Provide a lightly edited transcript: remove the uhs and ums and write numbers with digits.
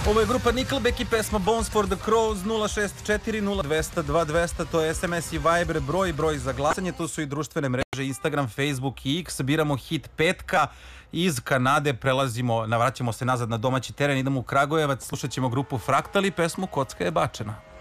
Ovo je grupa Nickelback i pesma Bones for the Crows. 064-0200-2200, to je SMS i Viber broj za glasanje. Tu su i društvene mreže Instagram, Facebook i X. Biramo hit petka. Iz Kanade vraćamo se nazad na domaći teren, idemo u Kragujevac, slušat ćemo grupu Fraktali, pesmu Kocka je bačena.